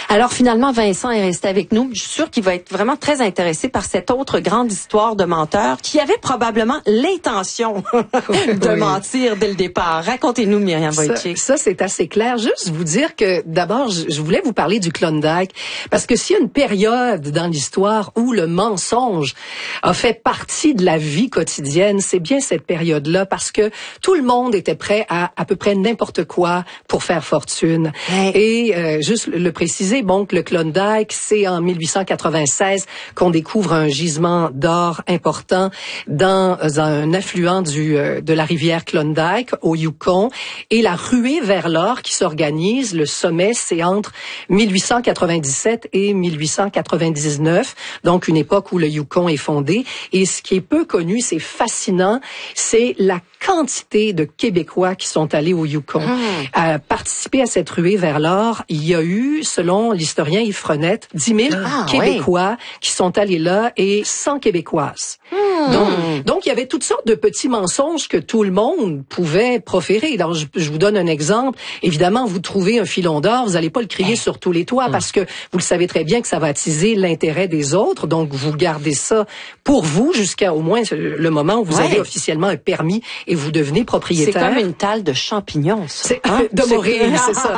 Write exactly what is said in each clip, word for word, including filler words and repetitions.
Alors finalement, Vincent est resté avec nous. Je suis sûre qu'il va être vraiment très intéressé par cette autre grande histoire de menteur qui avait probablement l'intention de oui. mentir dès le départ. Racontez-nous, Myriam Wojcik. Ça, ça c'est assez clair. Juste vous dire que d'abord, je, je voulais vous parler du Klondike parce que s'il y a une période dans l'histoire où le mensonge a fait partie de la vie quotidienne, c'est bien cette période-là parce que tout le monde était prêt à à peu près n'importe quoi pour faire fortune. Ouais. Et euh, juste le préciser, bon, que le Klondike, c'est en mille huit cent quatre-vingt-seize qu'on découvre un gisement d'or important dans, dans un affluent du euh, de la rivière Klondike au Yukon. Et la ruée vers l'or qui s'organise, le sommet, c'est entre mille huit cent quatre-vingt-dix-sept et mille huit cent quatre-vingt-dix-neuf, donc une époque où le Yukon est fondé. Et ce qui est peu connu, c'est fascinant, c'est la quantité de Québécois qui sont allés au Yukon. Mmh. À participer à cette ruée vers l'or, il y a eu, selon l'historien Yves Frenette, dix mille ah, Québécois oui. qui sont allés là et cent Québécoises. Mmh. Donc, donc, il y avait toutes sortes de petits mensonges que tout le monde pouvait proférer. Alors, je, je vous donne un exemple. Évidemment, vous trouvez un filon d'or, vous n'allez pas le crier hey. sur tous les toits mmh. parce que vous le savez très bien que ça va attiser l'intérêt des autres. Donc, vous gardez ça pour vous jusqu'à au moins le moment où vous ouais. avez officiellement un permis et vous devenez propriétaire. C'est comme une talle de champignons, ça. C'est hein? de Morille, c'est ça.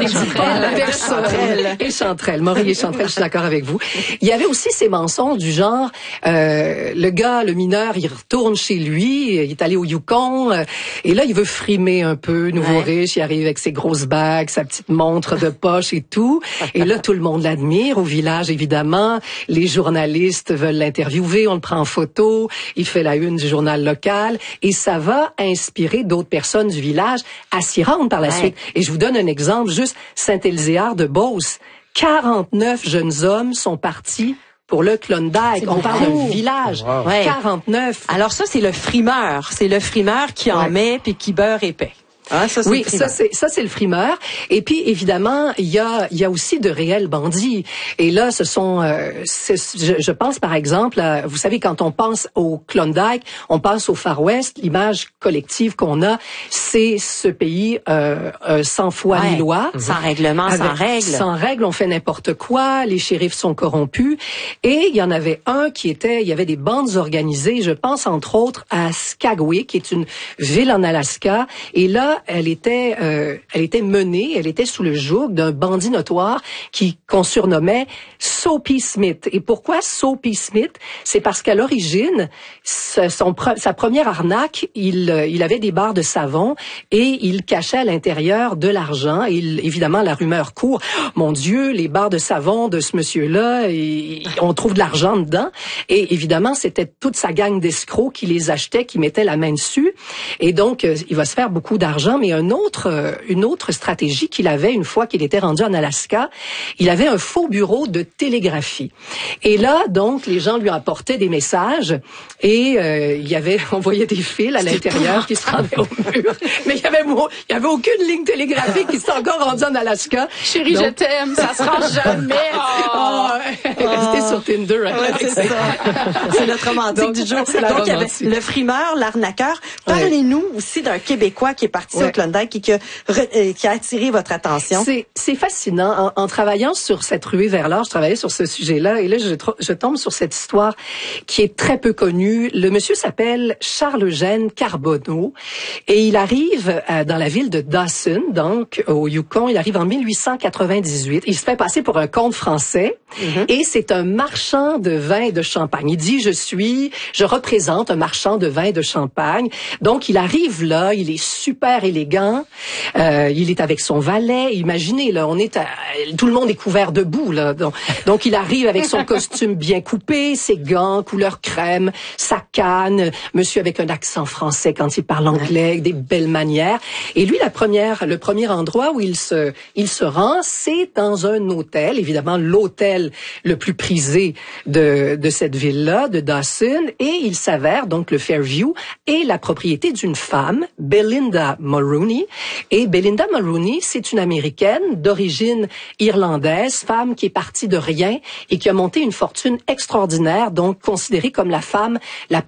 Chanterelle. Et Chanterelle. Morille et Chanterelle, je suis d'accord avec vous. Il y avait aussi ces mensonges du genre, euh, le gars, le mineur, il retourne chez lui, il est allé au Yukon, euh, et là, il veut frimer un peu, nouveau ouais. riche, il arrive avec ses grosses bagues, sa petite montre de poche et tout. Et là, tout le monde l'admire. Au village, évidemment, les journalistes veulent l'interviewer, on le prend en photo, il fait la une du journal local, et ça va inspirer d'autres personnes du village à s'y rendre par la ouais. suite. Et je vous donne un exemple, juste Saint-Élyséard de Beauce. quarante-neuf jeunes hommes sont partis pour le Klondike. On parle d'un village. Wow. Ouais. quarante-neuf. Alors ça, c'est le frimeur. C'est le frimeur qui en ouais. met puis qui beurre épais. Ah, ça, c'est oui, ça c'est ça c'est le frimeur. Et puis évidemment, il y a il y a aussi de réels bandits. Et là, ce sont, euh, je, je pense par exemple, à, vous savez, quand on pense au Klondike, on pense au Far West. L'image collective qu'on a, c'est ce pays euh, euh, sans foi ouais. ni loi, mm-hmm. sans règlement, avec, sans règles. Sans règles, on fait n'importe quoi. Les shérifs sont corrompus. Et il y en avait un qui était, il y avait des bandes organisées. Je pense entre autres à Skagway, qui est une ville en Alaska. Et là, elle était, euh, elle était menée, elle était sous le joug d'un bandit notoire qui qu'on surnommait Soapy Smith. Et pourquoi Soapy Smith? C'est parce qu'à l'origine, son, sa première arnaque, il, il avait des barres de savon et il cachait à l'intérieur de l'argent. Et il, évidemment, la rumeur court. Mon Dieu, les barres de savon de ce monsieur-là, et, on trouve de l'argent dedans. Et évidemment, c'était toute sa gang d'escrocs qui les achetait, qui mettaient la main dessus. Et donc, il va se faire beaucoup d'argent. Mais un autre, une autre stratégie qu'il avait une fois qu'il était rendu en Alaska, il avait un faux bureau de télégraphie. Et là, donc, les gens lui apportaient des messages et euh, il y avait, on voyait des fils à l'intérieur qui se rendaient au mur. Mais il y avait, il y avait aucune ligne télégraphique qui s'est encore rendue en Alaska. Chérie, donc, je t'aime, ça se rend jamais. Oh, restez oh. sur Tinder. Ouais, c'est ça. C'est notre romantique donc, du jour. Donc, il y avait le frimeur, l'arnaqueur. Parlez-nous ouais. aussi d'un Québécois qui est parti ouais. au Klondike et qui a, qui a attiré votre attention. C'est, c'est fascinant. En, en travaillant sur cette ruée vers l'or, je travaillais sur ce sujet-là et là, je, je tombe sur cette histoire qui est très peu connue. Le monsieur s'appelle Charles-Eugène Carbonneau et il arrive euh, dans la ville de Dawson, donc au Yukon. Il arrive en mille huit cent quatre-vingt-dix-huit. Il se fait passer pour un comte français mm-hmm. et c'est un marchand de vin et de champagne. Il dit, je suis, je représente un marchand de vin et de champagne. Donc, il arrive là, il est super élégant. Euh, il est avec son valet. Imaginez, là, on est à, tout le monde est couvert de boue, là. Donc, donc, il arrive avec son costume bien coupé, ses gants couleur crème, sa canne, monsieur avec un accent français quand il parle anglais, des belles manières. Et lui, la première, le premier endroit où il se, il se rend, c'est dans un hôtel, évidemment l'hôtel le plus prisé de, de cette ville-là, de Dawson. Et il s'avère, donc, le Fairview est la propriété d'une femme, Belinda Mulrooney. Et Belinda Mulrooney, c'est une Américaine d'origine irlandaise, femme qui est partie de rien et qui a monté une fortune extraordinaire, donc considérée comme la femme la